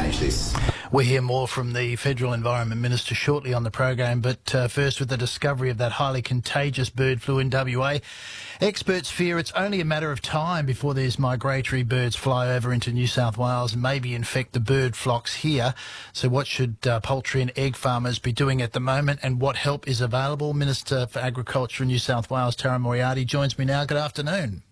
change this. We'll hear more from the Federal Environment Minister shortly on the program, but first with the discovery of that highly contagious bird flu in WA. Experts fear it's only a matter of time before these migratory birds fly over into New South Wales and maybe infect the bird flocks here. So what should poultry and egg farmers be doing at the moment, and what help is available? Minister for Agriculture in New South Wales, Tara Moriarty, joins me now. Good afternoon.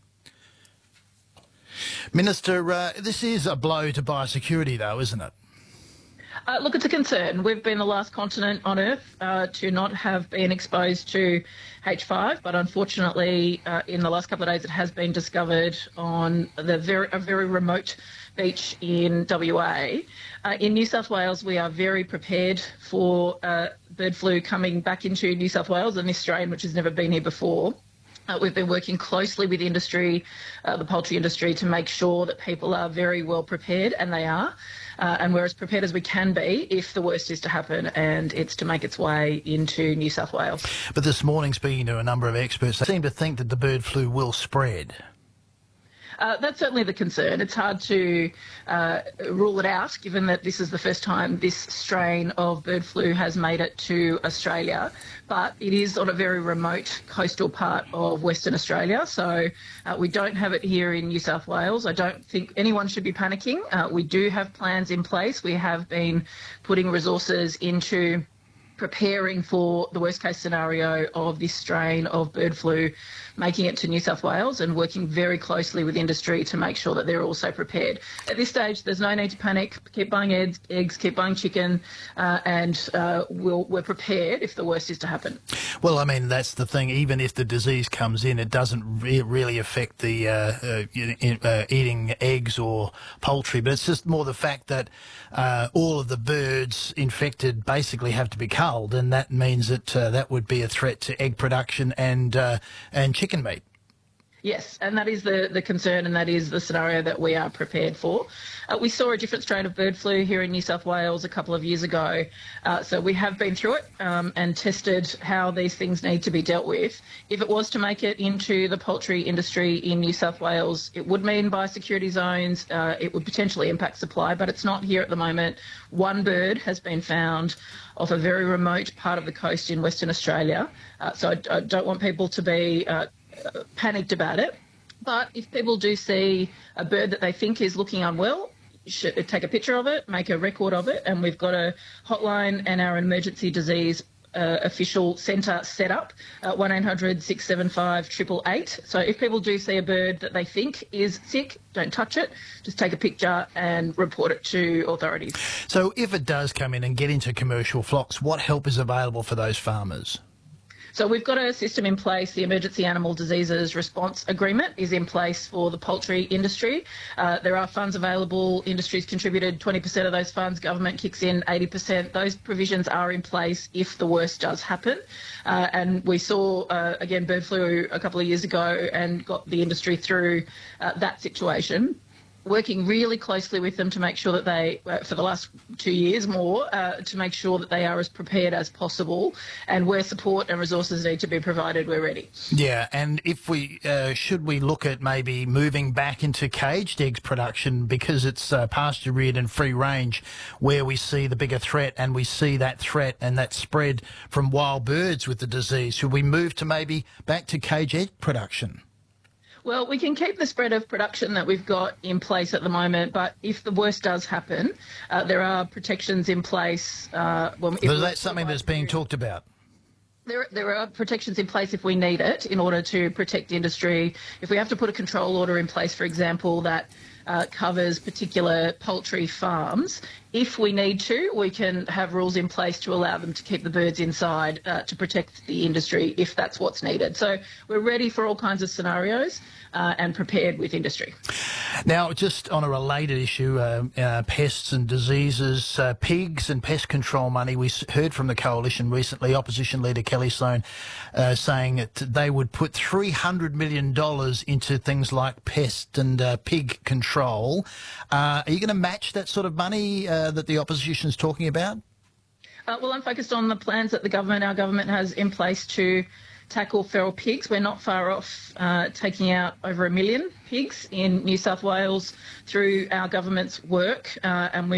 Minister, this is a blow to biosecurity though, isn't it? Look, it's a concern. We've been the last continent on Earth to not have been exposed to H5, but unfortunately in the last couple of days it has been discovered on a very remote beach in WA. In New South Wales, we are very prepared for bird flu coming back into New South Wales, and this strain, which has never been here before. We've been working closely with industry, the poultry industry, to make sure that people are very well prepared, and they are. And we're as prepared as we can be if the worst is to happen, and it's to make its way into New South Wales. But this morning, speaking to a number of experts, they seem to think that the bird flu will spread. That's certainly the concern. It's hard to rule it out, given that this is the first time this strain of bird flu has made it to Australia. But it is on a very remote coastal part of Western Australia, so we don't have it here in New South Wales. I don't think anyone should be panicking. We do have plans in place. We have been putting resources into preparing for the worst case scenario of this strain of bird flu making it to New South Wales, and working very closely with industry to make sure that they're also prepared. At this stage, there's no need to panic. Keep buying eggs, keep buying chicken, and we're prepared if the worst is to happen. Well, I mean, that's the thing. Even if the disease comes in, it doesn't really affect the eating eggs or poultry, but it's just more the fact that all of the birds infected basically have to be culled, and that means that that would be a threat to egg production and chicken meat. Yes, and that is the concern, and that is the scenario that we are prepared for. We saw a different strain of bird flu here in New South Wales a couple of years ago, so we have been through it and tested how these things need to be dealt with. If it was to make it into the poultry industry in New South Wales, it would mean biosecurity zones, it would potentially impact supply, but it's not here at the moment. One bird has been found off a very remote part of the coast in Western Australia, so I don't want people to be panicked about it. But if people do see a bird that they think is looking unwell, should take a picture of it, make a record of it, and we've got a hotline and our emergency disease official centre set up, 1800 675 888. So if people do see a bird that they think is sick, don't touch it, just take a picture and report it to authorities. So if it does come in and get into commercial flocks, what help is available for those farmers? So we've got a system in place. The Emergency Animal Diseases Response Agreement is in place for the poultry industry. There are funds available. Industry's contributed 20% of those funds. Government kicks in 80%. Those provisions are in place if the worst does happen. And we saw, again, bird flu a couple of years ago and got the industry through that situation. Working really closely with them to make sure that they, for the last 2 years more, to make sure that they are as prepared as possible, and where support and resources need to be provided, we're ready. Yeah, and if we should we look at maybe moving back into caged eggs production, because it's pasture reared and free range where we see the bigger threat, and we see that threat and that spread from wild birds with the disease? Should we move to maybe back to cage egg production? Well, we can keep the spread of production that we've got in place at the moment, but if the worst does happen, there are protections in place. But that's something that's being talked about. There are protections in place if we need it in order to protect industry. If we have to put a control order in place, for example, that covers particular poultry farms, if we need to, we can have rules in place to allow them to keep the birds inside to protect the industry if that's what's needed. So we're ready for all kinds of scenarios and prepared with industry. Now, just on a related issue, pests and diseases, pigs and pest control money. We heard from the Coalition recently, Opposition Leader Kelly Sloan saying that they would put $300 million into things like pest and pig control. Are you going to match that sort of money that the opposition is talking about? Well, I'm focused on the plans that our government has in place to tackle feral pigs. We're not far off taking out over 1 million pigs in New South Wales through our government's work, and